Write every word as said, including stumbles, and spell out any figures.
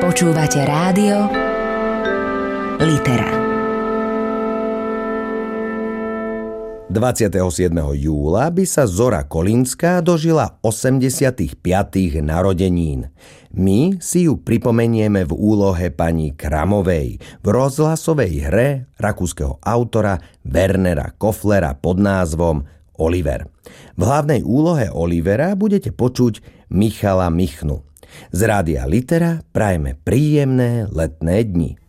Počúvate rádio Litera. dvadsiateho siedmeho júla by sa Zora Kolínska dožila osemdesiatych piatych narodenín. My si ju pripomenieme v úlohe pani Kramovej v rozhlasovej hre rakúskeho autora Wernera Koflera pod názvom Oliver. V hlavnej úlohe Olivera budete počuť Michala Michnu. Z rádia Litera prajeme príjemné letné dni.